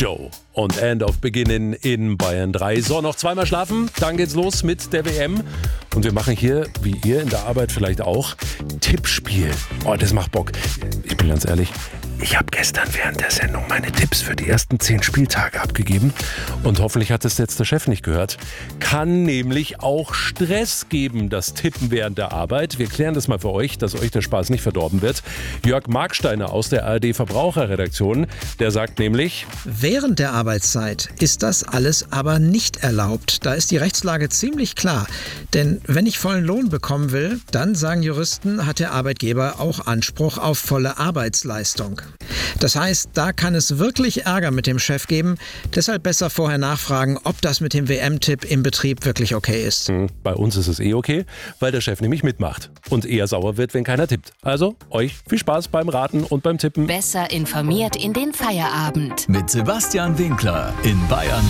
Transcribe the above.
Joe und End of Beginning in Bayern 3. So, noch zweimal schlafen, dann geht's los mit der WM. Und wir machen hier, wie ihr in der Arbeit vielleicht auch, Tippspiel. Oh, das macht Bock. Ich bin ganz ehrlich, ich habe gestern während der Sendung meine Tipps für die ersten 10 Spieltage abgegeben. Und hoffentlich hat es jetzt der Chef nicht gehört. Kann nämlich auch Stress geben, das Tippen während der Arbeit. Wir klären das mal für euch, dass euch der Spaß nicht verdorben wird. Jörg Marksteiner aus der ARD Verbraucherredaktion, der sagt nämlich: Während der Arbeitszeit ist das alles aber nicht erlaubt. Da ist die Rechtslage ziemlich klar. Denn wenn ich vollen Lohn bekommen will, dann, sagen Juristen, hat der Arbeitgeber auch Anspruch auf volle Arbeitsleistung. Das heißt, da kann es wirklich Ärger mit dem Chef geben. Deshalb besser vorher nachfragen, ob das mit dem WM-Tipp im Betrieb wirklich okay ist. Bei uns ist es okay, weil der Chef nämlich mitmacht und eher sauer wird, wenn keiner tippt. Also, euch viel Spaß beim Raten und beim Tippen. Besser informiert in den Feierabend. Mit Sebastian Winkler in Bayern